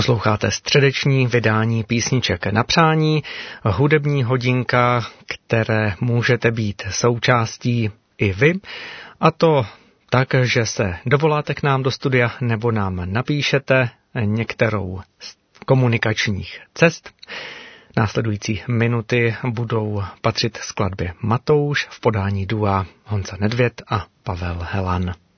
Posloucháte středeční vydání písniček na přání, hudební hodinka, které můžete být součástí i vy, a to tak, že se dovoláte k nám do studia nebo nám napíšete některou z komunikačních cest. Následující minuty budou patřit skladbě Matouš v podání dua Honza Nedvěd a Pavel Helan.